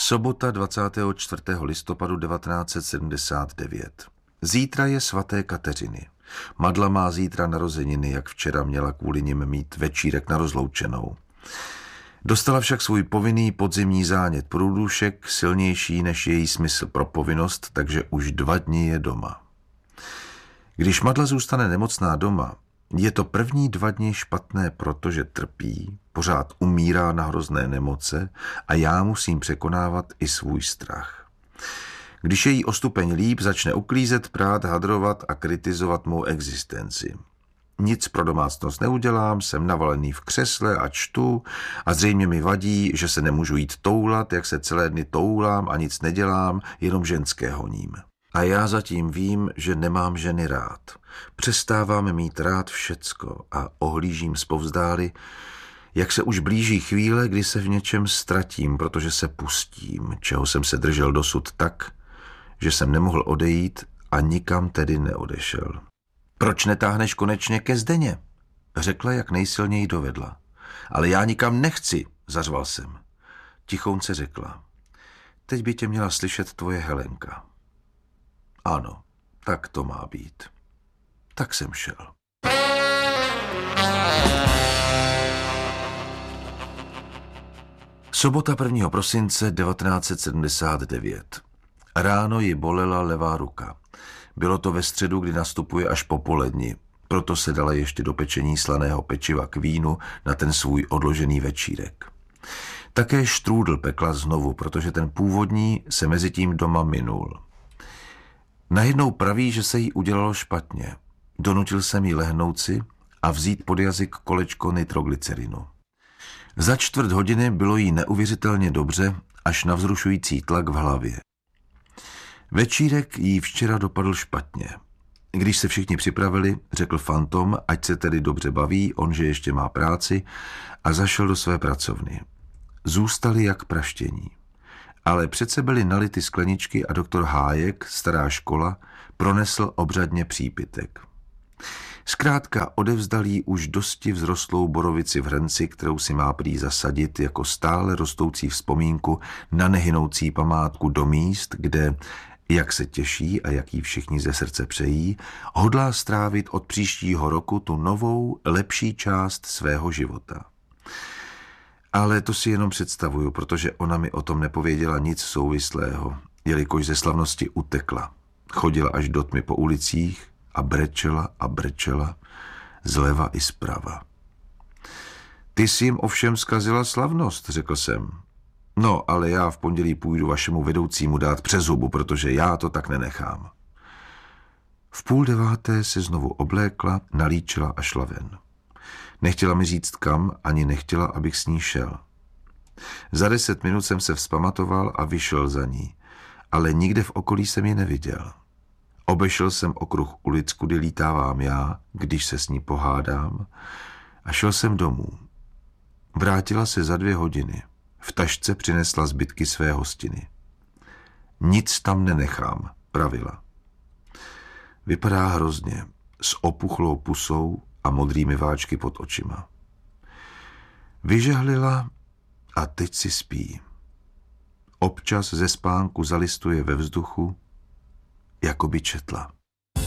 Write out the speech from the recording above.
Sobota 24. listopadu 1979. Zítra je svaté Kateřiny. Madla má zítra narozeniny, jak včera měla kvůli nim mít večírek na rozloučenou. Dostala však svůj povinný podzimní zánět průdušek, silnější než její smysl pro povinnost, takže už 2 dny je doma. Když Madla zůstane nemocná doma, je to první 2 dny špatné, protože trpí, pořád umírá na hrozné nemoce a já musím překonávat i svůj strach. Když je jí o stupeň líp, začne uklízet, prát, hadrovat a kritizovat mou existenci. Nic pro domácnost neudělám, jsem navalený v křesle a čtu a zřejmě mi vadí, že se nemůžu jít toulat, jak se celé dny toulám a nic nedělám, jenom ženské honím. A já zatím vím, že nemám ženy rád. Přestávám mít rád všecko a ohlížím zpovzdáli, jak se už blíží chvíle, kdy se v něčem ztratím, protože se pustím, čeho jsem se držel dosud tak, že jsem nemohl odejít a nikam tedy neodešel. Proč netáhneš konečně ke Zdeně? Řekla, jak nejsilněji dovedla. Ale já nikam nechci, zařval jsem. Tichounce řekla. Teď by tě měla slyšet tvoje Helenka. Ano, tak to má být. Tak jsem šel. Sobota 1. prosince 1979. Ráno ji bolela levá ruka. Bylo to ve středu, kdy nastupuje až po poledni, proto se dala ještě do pečení slaného pečiva k vínu na ten svůj odložený večírek. Také štrůdl pekla znovu, protože ten původní se mezi tím doma minul. Najednou praví, že se jí udělalo špatně. Donutil jsem jí lehnout si a vzít pod jazyk kolečko nitroglycerinu. Za 1/4 hodiny bylo jí neuvěřitelně dobře, až na vzrušující tlak v hlavě. Večírek jí včera dopadl špatně. Když se všichni připravili, řekl Fantom, ať se tedy dobře baví, on, že ještě má práci, a zašel do své pracovny. Zůstali jak praštění. Ale přece byly nality skleničky a doktor Hájek, stará škola, pronesl obřadně přípitek. Zkrátka odevzdal jí už dosti vzrostlou borovici v hrnci, kterou si má prý zasadit jako stále rostoucí vzpomínku na nehynoucí památku do míst, kde, jak se těší a jak jí všichni ze srdce přejí, hodlá strávit od příštího roku tu novou, lepší část svého života. Ale to si jenom představuju, protože ona mi o tom nepověděla nic souvislého, jelikož ze slavnosti utekla. Chodila až do tmy po ulicích a brečela, zleva i zprava. Ty jsi jim ovšem zkazila slavnost, řekl jsem. No, ale já v pondělí půjdu vašemu vedoucímu dát přes hubu, protože já to tak nenechám. V 8:30 se znovu oblékla, nalíčila a šla ven. Nechtěla mi říct kam, ani nechtěla, abych s ní šel. Za 10 minut jsem se vzpamatoval a vyšel za ní, ale nikde v okolí jsem ji neviděl. Obešel jsem okruh ulic, kudy lítávám já, když se s ní pohádám, a šel jsem domů. Vrátila se za 2 hodiny. V tašce přinesla zbytky své hostiny. Nic tam nenechám, pravila. Vypadá hrozně, s opuchlou pusou a modrými váčky pod očima. Vyžehlila a teď si spí. Občas ze spánku zalistuje ve vzduchu, jako by četla.